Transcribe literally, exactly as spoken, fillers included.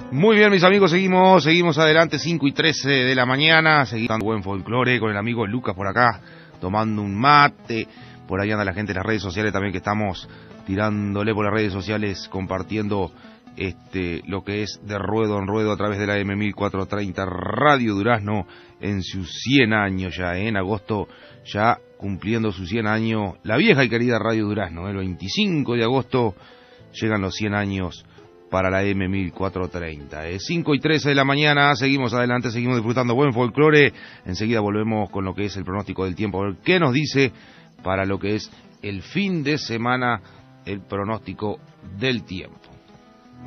Muy bien, mis amigos, seguimos seguimos adelante, cinco y trece de la mañana, seguimos dando buen folclore con el amigo Lucas por acá, tomando un mate. Por ahí anda la gente en las redes sociales también, que estamos tirándole por las redes sociales, compartiendo este lo que es de ruedo en ruedo a través de la M mil cuatrocientos treinta Radio Durazno en sus cien años ya, ¿eh? En agosto ya cumpliendo sus cien años, la vieja y querida Radio Durazno, ¿eh? El veinticinco de agosto llegan los cien años para la M mil cuatrocientos treinta. Es cinco y trece de la mañana, seguimos adelante, seguimos disfrutando buen folclore. Enseguida volvemos con lo que es el pronóstico del tiempo, a ver qué nos dice para lo que es el fin de semana, el pronóstico del tiempo.